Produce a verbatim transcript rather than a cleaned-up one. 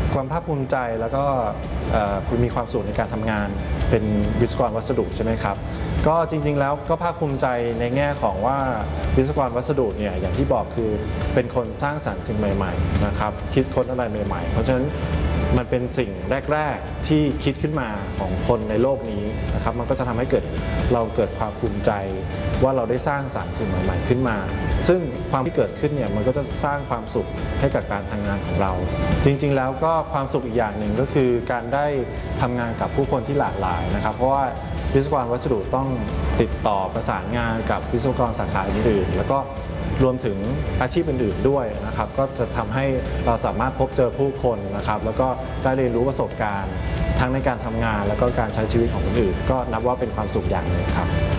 ความภาคภูมิใจแล้วก็คุณมีความสุขในการทำงานเป็นวิศวกรวัสดุใช่ไหมครับก็จริงๆแล้วก็ภาคภูมิใจในแง่ของว่าวิศวกรวัสดุเนี่ยอย่างที่บอกคือเป็นคนสร้างสรรค์สิ่งใหม่ๆนะครับคิดค้นอะไรใหม่ๆเพราะฉะนั้นมันเป็นสิ่งแรกๆที่คิดขึ้นมาของคนในโลกนี้นะครับมันก็จะทำให้เกิดเราเกิดความภูมิใจว่าเราได้สร้างสรรค์สิ่งใหม่ๆขึ้นมาซึ่งความที่เกิดขึ้นเนี่ยมันก็จะสร้างความสุขให้กับการทำงานของเราจริงๆแล้วก็ความสุขอีกอย่างหนึ่งก็คือการได้ทำงานกับผู้คนที่หลากหลายนะครับเพราะว่าวิศวกรวัสดุต้องติดต่อประสานงานกับวิศวกรสาขาอื่นๆแล้วก็รวมถึงอาชีพอื่นๆด้วยนะครับก็จะทำให้เราสามารถพบเจอผู้คนนะครับแล้วก็ได้เรียนรู้ประสบการณ์ทั้งในการทำงานแล้วก็การใช้ชีวิตของคนอื่นก็นับว่าเป็นความสุขอย่างหนึ่งครับ